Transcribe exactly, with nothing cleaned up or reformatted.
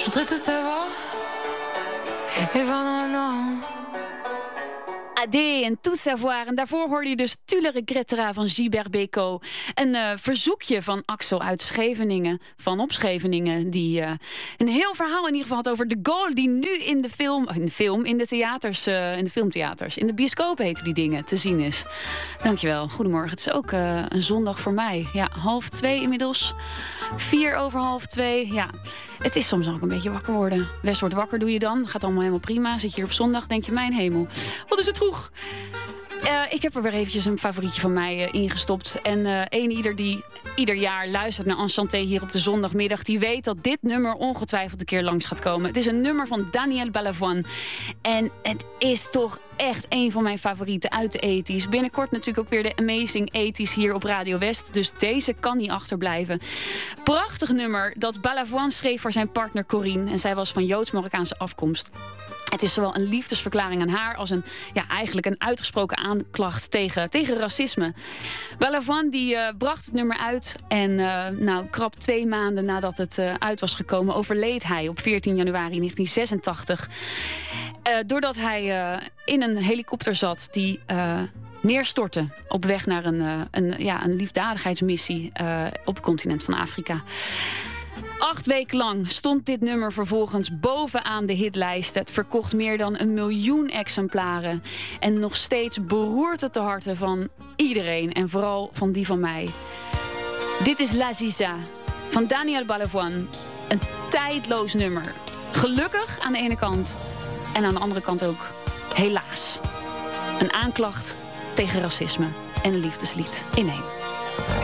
Je voudrais tout savoir et voir dans le noir. Adé en Tout Savoir. En daarvoor hoorde je dus Tu le regretteras van Gilbert Bécaud. Een uh, verzoekje van Axel uit Scheveningen. Van op Scheveningen. Die uh, een heel verhaal in ieder geval had over de Gaulle. Die nu in de film, in de film, in de theaters, uh, in de filmtheaters, in de bioscoop heten die dingen, te zien is. Dankjewel. Goedemorgen. Het is ook uh, een zondag voor mij. Ja, half twee inmiddels. Vier over half twee. Ja, het is soms ook een beetje wakker worden. West wordt wakker, doe je dan. Gaat allemaal helemaal prima. Zit je hier op zondag, denk je, mijn hemel. Wat is het vroeg? Uh, ik heb er weer eventjes een favorietje van mij uh, ingestopt. En uh, een ieder die ieder jaar luistert naar Enchanté hier op de zondagmiddag, die weet dat dit nummer ongetwijfeld een keer langs gaat komen. Het is een nummer van Daniel Balavoine. En het is toch echt een van mijn favorieten uit de tachtiger. Binnenkort natuurlijk ook weer de Amazing tachtiger hier op Radio West. Dus deze kan niet achterblijven. Prachtig nummer dat Balavoine schreef voor zijn partner Corinne. En zij was van Joods-Marokkaanse afkomst. Het is zowel een liefdesverklaring aan haar als een, ja, eigenlijk een uitgesproken aanklacht tegen, tegen racisme. Balavoine die uh, bracht het nummer uit en uh, nou, krap twee maanden nadat het uh, uit was gekomen overleed hij op veertien januari negentien zesentachtig. Uh, doordat hij uh, in een helikopter zat die uh, neerstortte op weg naar een, uh, een, ja, een liefdadigheidsmissie uh, op het continent van Afrika. Acht weken lang stond dit nummer vervolgens bovenaan de hitlijst. Het verkocht meer dan een miljoen exemplaren. En nog steeds beroert het de harten van iedereen. En vooral van die van mij. Dit is L'Aziza van Daniel Balavoine. Een tijdloos nummer. Gelukkig aan de ene kant. En aan de andere kant ook helaas. Een aanklacht tegen racisme en een liefdeslied in één.